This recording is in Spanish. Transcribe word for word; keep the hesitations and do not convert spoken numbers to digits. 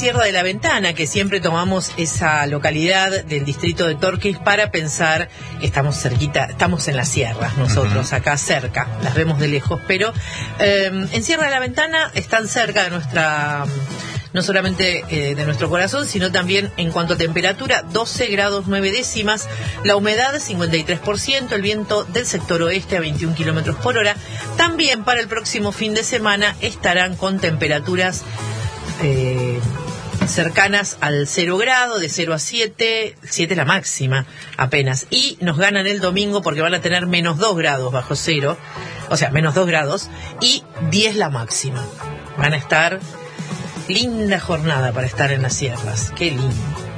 Sierra de la Ventana, que siempre tomamos esa localidad del distrito de Torquís para pensar que estamos cerquita, estamos en las sierras nosotros, uh-huh. acá cerca, las vemos de lejos, pero eh, en Sierra de la Ventana están cerca de nuestra... no solamente eh, de nuestro corazón, sino también en cuanto a temperatura, doce grados nueve décimas, la humedad cincuenta y tres por ciento, el viento del sector oeste a veintiún kilómetros por hora. También para el próximo fin de semana estarán con temperaturas eh, cercanas al cero grado, de cero a siete, siete la máxima apenas. Y nos ganan el domingo porque van a tener menos dos grados bajo cero, o sea, menos dos grados, y diez la máxima. Van a estar... linda jornada para estar en las sierras, qué lindo.